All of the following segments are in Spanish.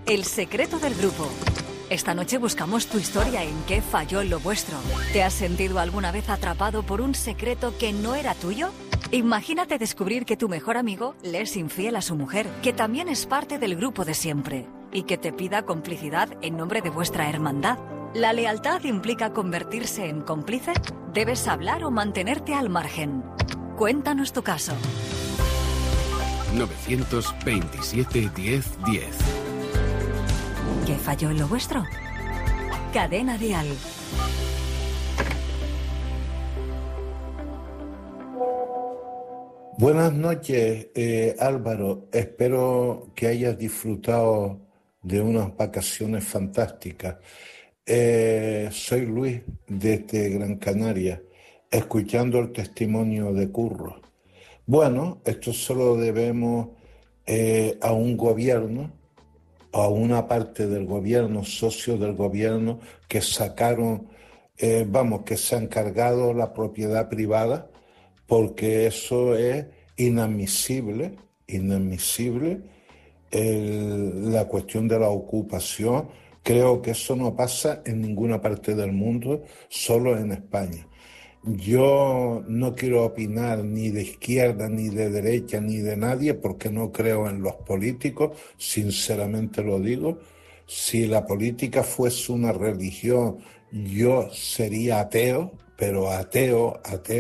El secreto del grupo. Esta noche buscamos tu historia en qué falló lo vuestro. ¿Te has sentido alguna vez atrapado por un secreto que no era tuyo? Imagínate descubrir que tu mejor amigo le es infiel a su mujer, que también es parte del grupo de siempre, y que te pida complicidad en nombre de vuestra hermandad. ¿La lealtad implica convertirse en cómplice? ¿Debes hablar o mantenerte al margen? Cuéntanos tu caso. 927 10 10. ¿Qué falló en lo vuestro? Cadena Dial. Buenas noches, Álvaro. Espero que hayas disfrutado de unas vacaciones fantásticas. Soy Luis, desde Gran Canaria, escuchando el testimonio de Curro. Bueno, esto solo debemos a un gobierno, a una parte del gobierno, socios del gobierno, que sacaron, que se han cargado la propiedad privada, porque eso es inadmisible, la cuestión de la ocupación. Creo que eso no pasa en ninguna parte del mundo, solo en España. Yo no quiero opinar ni de izquierda, ni de derecha, ni de nadie, porque no creo en los políticos, sinceramente lo digo. Si la política fuese una religión, yo sería ateo, pero ateo,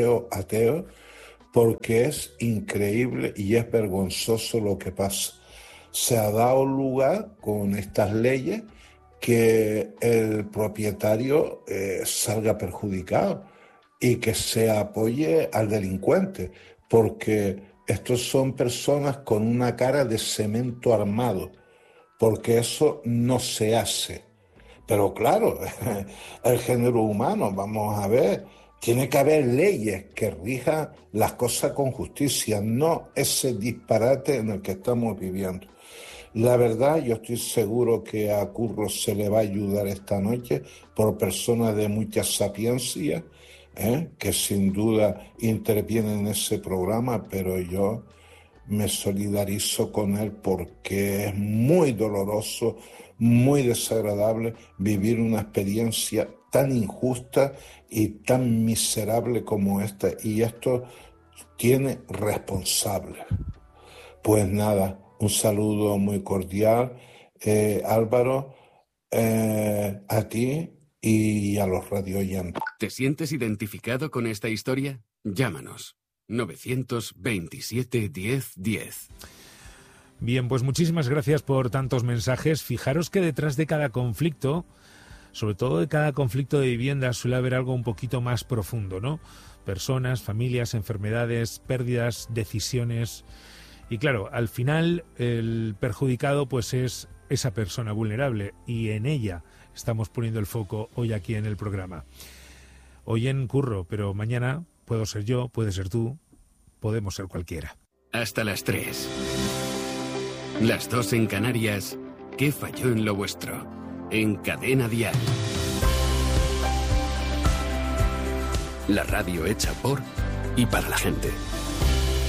porque es increíble y es vergonzoso lo que pasa. Se ha dado lugar con estas leyes que el propietario salga perjudicado y que se apoye al delincuente, porque estos son personas con una cara de cemento armado, porque eso no se hace. Pero claro, el género humano, vamos a ver, tiene que haber leyes que rijan las cosas con justicia, no ese disparate en el que estamos viviendo. La verdad, yo estoy seguro que a Curro se le va a ayudar esta noche por personas de mucha sapiencia, que sin duda intervienen en ese programa, pero yo me solidarizo con él porque es muy doloroso, muy desagradable vivir una experiencia tan injusta y tan miserable como esta, y esto tiene responsables. Pues nada, un saludo muy cordial, Álvaro, a ti y a los radioyentes. ¿Te sientes identificado con esta historia? Llámanos. 927 10 10. Bien, pues muchísimas gracias por tantos mensajes. Fijaros que detrás de cada conflicto, sobre todo de cada conflicto de vivienda, suele haber algo un poquito más profundo, ¿no? Personas, familias, enfermedades, pérdidas, decisiones. Y claro, al final el perjudicado pues es esa persona vulnerable, y en ella estamos poniendo el foco hoy aquí en el programa. Hoy en Curro, pero mañana puedo ser yo, puede ser tú, podemos ser cualquiera. Hasta las 3. Las 2 en Canarias. ¿Qué falló en lo vuestro? En Cadena Dial. La radio hecha por y para la gente.